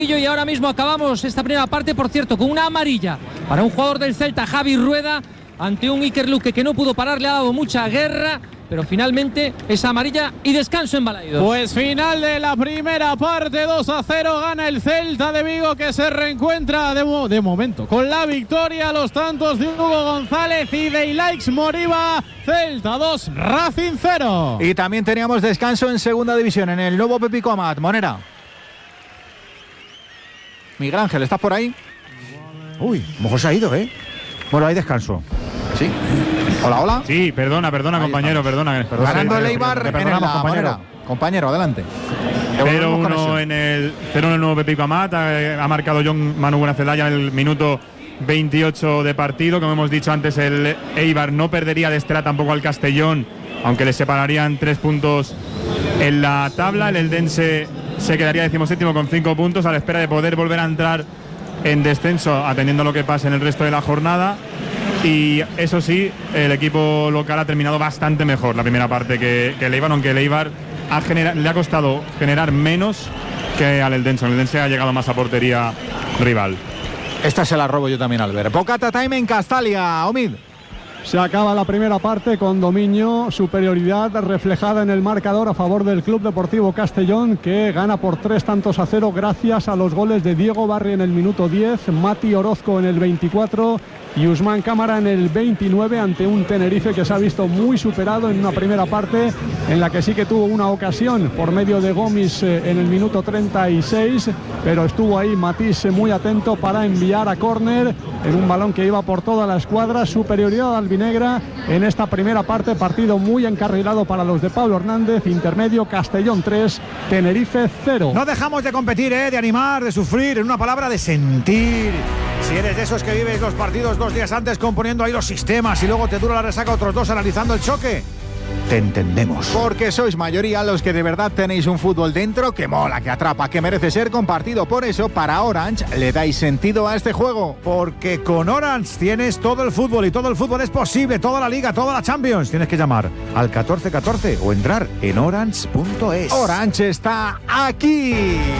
Y ahora mismo acabamos esta primera parte, por cierto, con una amarilla para un jugador del Celta, Javi Rueda, ante un Iker Luque que no pudo parar, le ha dado mucha guerra, pero finalmente esa amarilla y descanso en Balaidos. Pues final de la primera parte, 2-0, gana el Celta de Vigo, que se reencuentra de momento con la victoria. Los tantos de Hugo González y de Ilaix Moriba. Celta 2, Racing 0. Y también teníamos descanso en segunda división, en el nuevo Pepico Amat. Monera. Miguel Ángel, ¿estás por ahí? Uy, mejor se ha ido, ¿eh? Bueno, hay descanso. Sí. Hola, hola. Sí, perdona, compañero, perdona. Ganando el Eibar en la Monera. Compañero, adelante. 0-1 en el nuevo Pepico Amat. Ha marcado John Manu Buenacelaya en el minuto 28 de partido. Como hemos dicho antes, el Eibar no perdería de Estela tampoco al Castellón, aunque le separarían 3 puntos en la tabla. El Eldense se quedaría 17º con 5 puntos, a la espera de poder volver a entrar en descenso, atendiendo a lo que pase en el resto de la jornada. Y eso sí, el equipo local ha terminado bastante mejor la primera parte que el Eibar, aunque el Eibar le ha costado generar menos que al Eldense. El Eldense ha llegado más a portería rival. Esta se la robo yo también, Albert. Bocata time en Castalia, Omid. Se acaba la primera parte con dominio, superioridad reflejada en el marcador a favor del Club Deportivo Castellón, que gana por 3-0 gracias a los goles de Diego Barri en el minuto 10, Mati Orozco en el 24 y Usman Cámara en el 29, ante un Tenerife que se ha visto muy superado en una primera parte en la que sí que tuvo una ocasión por medio de Gomis en el minuto 36, pero estuvo ahí Matisse muy atento para enviar a córner en un balón que iba por toda la escuadra. Superioridad albinegra en esta primera parte, partido muy encarrilado para los de Pablo Hernández. Intermedio, Castellón 3, Tenerife 0. No dejamos de competir, de animar, de sufrir, en una palabra, de sentir. Si eres de esos que vives los partidos 2 días antes componiendo ahí los sistemas y luego te dura la resaca otros 2 analizando el choque, te entendemos. Porque sois mayoría los que de verdad tenéis un fútbol dentro que mola, que atrapa, que merece ser compartido. Por eso, para Orange, le dais sentido a este juego. Porque con Orange tienes todo el fútbol, y todo el fútbol es posible, toda la Liga, toda la Champions. Tienes que llamar al 1414 o entrar en orange.es. Orange está aquí.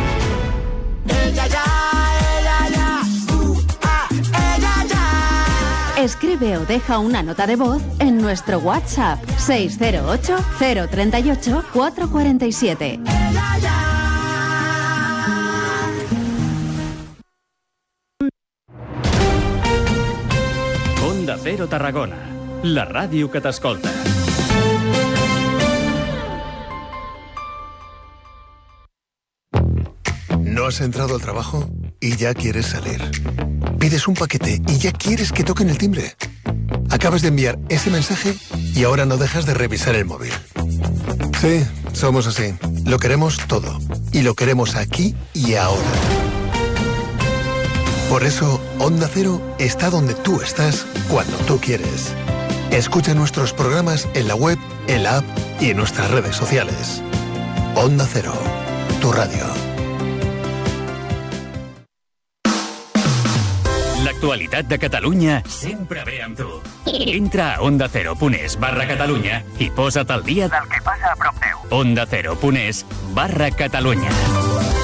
Escribe o deja una nota de voz en nuestro WhatsApp 608-038-447. Onda Cero Tarragona, la ràdio que t'escolta. ¿No has entrado al trabajo y ya quieres salir? Pides un paquete y ya quieres que toquen el timbre. Acabas de enviar ese mensaje y ahora no dejas de revisar el móvil. Sí, somos así. Lo queremos todo. Y lo queremos aquí y ahora. Por eso, Onda Cero está donde tú estás cuando tú quieres. Escucha nuestros programas en la web, en la app y en nuestras redes sociales. Onda Cero, tu radio. L'actualitat de Catalunya sempre ve amb tu. Entra a ondacero.es/Catalunya i posa't al dia del que passa a prop teu. ondacero.es/Catalunya.